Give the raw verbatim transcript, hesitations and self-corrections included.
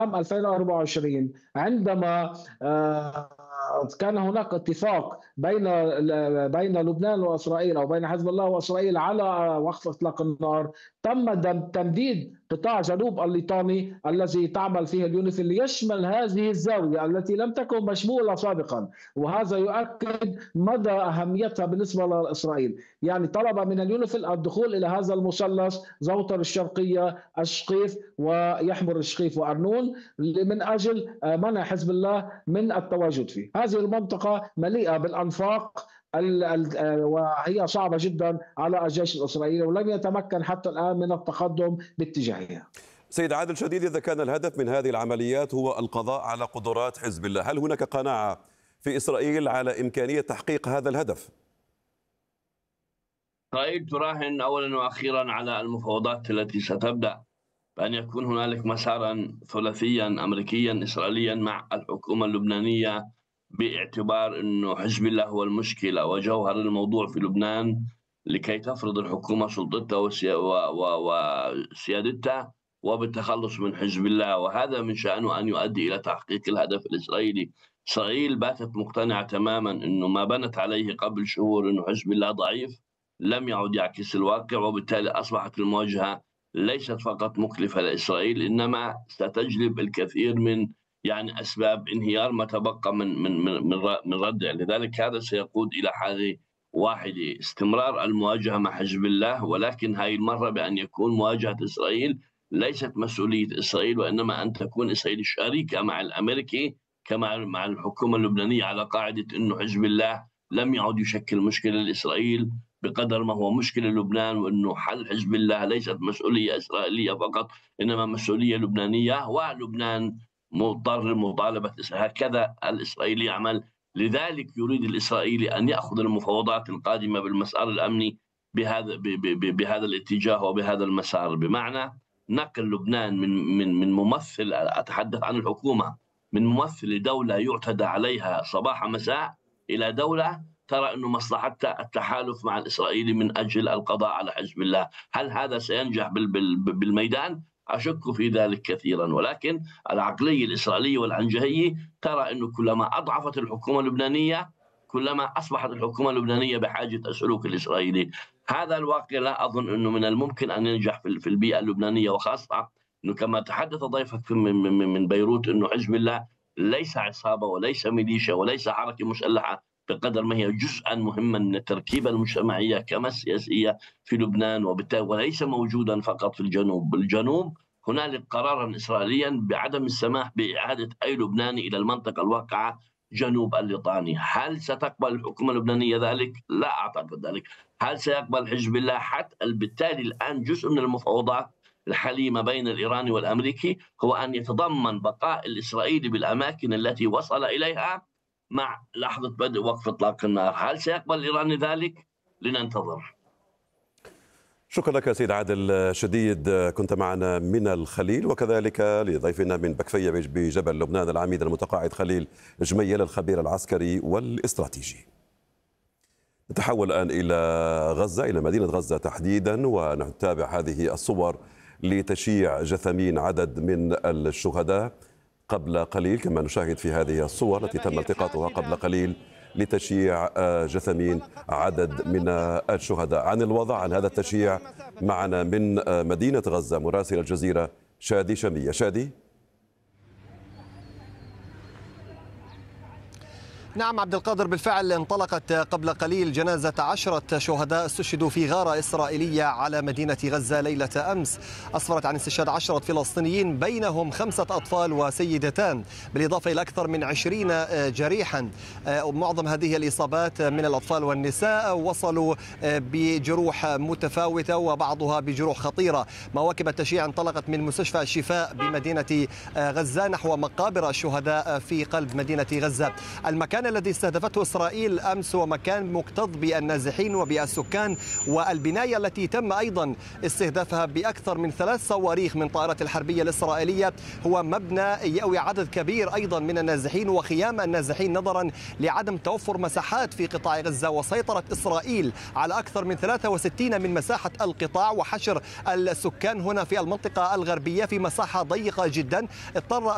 ألفين وأربعة وعشرين عندما آه، كان هناك اتفاق بين بين لبنان واسرائيل، او بين حزب الله واسرائيل، على وقف اطلاق النار. تم تمديد قطاع جنوب الليطاني الذي تعمل فيه اليونيفيل ليشمل هذه الزاويه التي لم تكن مشموله سابقا، وهذا يؤكد مدى اهميتها بالنسبه لاسرائيل. يعني طلب من اليونيفيل الدخول الى هذا المثلث: زوطر الشرقيه، الشقيف، ويحمر الشقيف وارنون، من اجل منع حزب الله من التواجد فيه. هذه المنطقه مليئه بالانفاق وهي صعبة جدا على الجيش الإسرائيلي، ولم يتمكن حتى الآن من التقدم باتجاهها. سيد عادل شديد، إذا كان الهدف من هذه العمليات هو القضاء على قدرات حزب الله، هل هناك قناعة في إسرائيل على إمكانية تحقيق هذا الهدف؟ إسرائيل تراهن أولا وأخيرا على المفاوضات التي ستبدأ بأن يكون هنالك مسارا ثلاثيا أمريكيا إسرائيليا مع الحكومة اللبنانية، باعتبار أنه حزب الله هو المشكلة وجوهر الموضوع في لبنان، لكي تفرض الحكومة سلطتها وسيادتها وبالتخلص من حزب الله، وهذا من شأنه أن يؤدي إلى تحقيق الهدف الإسرائيلي. إسرائيل باتت مقتنعة تماما أنه ما بنت عليه قبل شهور أنه حزب الله ضعيف لم يعد يعكس الواقع، وبالتالي أصبحت المواجهة ليست فقط مكلفة لإسرائيل، إنما ستجلب الكثير من يعني أسباب انهيار ما تبقى من من من من ردع. لذلك هذا سيقود إلى حاجة واحدة: استمرار المواجهة مع حزب الله، ولكن هاي المرة بأن يكون مواجهة إسرائيل ليست مسؤولية إسرائيل، وإنما أن تكون إسرائيل شريكة مع الأمريكي كما مع الحكومة اللبنانية، على قاعدة أنه حزب الله لم يعد يشكل مشكلة لإسرائيل بقدر ما هو مشكلة لبنان، وأنه حل حزب الله ليست مسؤولية إسرائيلية فقط إنما مسؤولية لبنانية، ولبنان مضطر مطالبة. هكذا الإسرائيلي يعمل. لذلك يريد الإسرائيلي أن يأخذ المفاوضات القادمة بالمسار الأمني بهذا بهذا الاتجاه وبهذا المسار، بمعنى نقل لبنان من من من ممثل، أتحدث عن الحكومة، من ممثل لدولة يعتدى عليها صباح مساء إلى دولة ترى أنه مصلحتها التحالف مع الإسرائيلي من أجل القضاء على حزب الله. هل هذا سينجح بالميدان؟ أشك في ذلك كثيرا، ولكن العقلية الإسرائيلية والعنجهية ترى أنه كلما أضعفت الحكومة اللبنانية كلما أصبحت الحكومة اللبنانية بحاجة السلوك الإسرائيلي. هذا الواقع لا أظن أنه من الممكن أن ينجح في البيئة اللبنانية، وخاصة أنه كما تحدث ضيفك من بيروت أنه حزب الله ليس عصابة وليس ميليشيا وليس حركة مسلحة، بقدر ما هي جزءا مهما من التركيبة المجتمعية كما السياسية في لبنان، وبالتالي وليس موجودا فقط في الجنوب. بالجنوب هنالك قرارا إسرائيليا بعدم السماح بإعادة أي لبناني إلى المنطقة الواقعة جنوب الليطاني. هل ستقبل الحكومة اللبنانية ذلك؟ لا أعتقد ذلك. هل سيقبل حزب الله؟ حتى بالتالي الآن جزء من المفاوضات الحالية ما بين الإيراني والأمريكي هو أن يتضمن بقاء الإسرائيلي بالأماكن التي وصل إليها مع لحظة بدء وقف إطلاق النار. هل سيقبل الإيراني ذلك؟ لننتظر. شكرا لك سيد عادل شديد، كنت معنا من الخليل، وكذلك لضيفنا من بكفية بجبل لبنان العميد المتقاعد خليل جميل الخبير العسكري والاستراتيجي. نتحول الآن إلى غزة، إلى مدينة غزة تحديدا، ونتابع هذه الصور لتشييع جثمين عدد من الشهداء قبل قليل، كما نشاهد في هذه الصور التي تم التقاطها قبل قليل لتشييع جثمين عدد من الشهداء. عن الوضع، عن هذا التشييع، معنا من مدينة غزة مراسل الجزيرة شادي شمية. شادي. نعم عبد القادر، بالفعل انطلقت قبل قليل جنازة عشرة شهداء استشهدوا في غارة إسرائيلية على مدينة غزة ليلة أمس، أسفرت عن استشهاد عشرة فلسطينيين بينهم خمسة أطفال وسيدتان، بالإضافة إلى أكثر من عشرين جريحا. معظم هذه الإصابات من الأطفال والنساء وصلوا بجروح متفاوتة وبعضها بجروح خطيرة. مواكب التشييع انطلقت من مستشفى الشفاء بمدينة غزة نحو مقابر الشهداء في قلب مدينة غزة. المكان الذي استهدفته إسرائيل أمس هو مكان مكتظ بالنازحين وبالسكان، والبناية التي تم أيضا استهدافها بأكثر من ثلاث صواريخ من طائرات الحربية الإسرائيلية هو مبنى يأوي عدد كبير أيضا من النازحين وخيام النازحين، نظرا لعدم توفر مساحات في قطاع غزة وسيطرة إسرائيل على أكثر من ثلاثة وستين من مساحة القطاع، وحشر السكان هنا في المنطقة الغربية في مساحة ضيقة جدا. اضطر